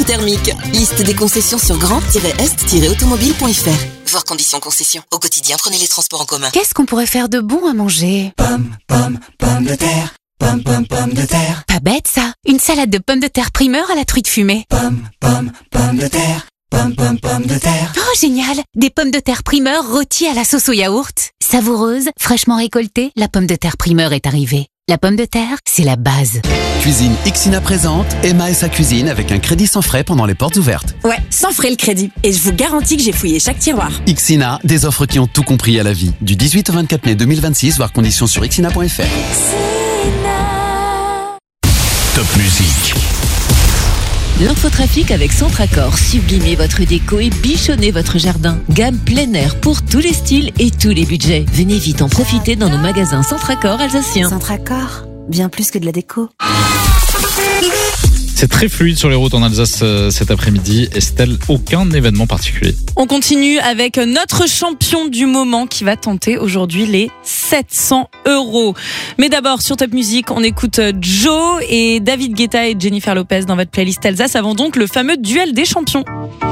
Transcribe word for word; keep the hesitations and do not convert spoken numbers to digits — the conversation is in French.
thermique. Liste des concessions sur grand tiret est tiret automobile point f r. Voir conditions concession. Au quotidien, prenez les transports en commun. Qu'est-ce qu'on pourrait faire de bon à manger? Pomme, pomme, pomme de terre. Pomme, pomme, pomme de terre. Pas bête ça. Une salade de pommes de terre primeur à la truite fumée. Pomme, pomme, pomme de terre. Pomme, pomme, pomme de terre. Oh génial. Des pommes de terre primeur rôties à la sauce au yaourt. Savoureuse, fraîchement récoltée, la pomme de terre primeur est arrivée. La pomme de terre, c'est la base. Cuisine Ixina présente Emma et sa cuisine avec un crédit sans frais pendant les portes ouvertes. Ouais, sans frais le crédit. Et je vous garantis que j'ai fouillé chaque tiroir. Ixina, des offres qui ont tout compris à la vie. Du dix-huit au vingt-quatre mai deux mille vingt-six, voir conditions sur ixina point f r. Top musique. L'infotrafic avec Centracor. Sublimez votre déco et bichonnez votre jardin. Gamme plein air pour tous les styles et tous les budgets. Venez vite en profiter dans nos magasins Centracor alsaciens. Centracor, bien plus que de la déco. C'est très fluide sur les routes en Alsace euh, cet après-midi. Estelle, aucun événement particulier. On continue avec notre champion du moment qui va tenter aujourd'hui les sept cents euros. Mais d'abord, sur Top Music, on écoute Joe et David Guetta et Jennifer Lopez dans votre playlist Alsace avant donc le fameux duel des champions.